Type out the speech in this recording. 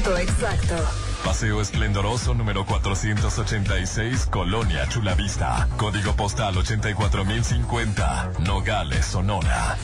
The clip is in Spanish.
Punto exacto. Paseo Esplendoroso número 486, Colonia Chulavista. Código postal 84050, Nogales, Sonora.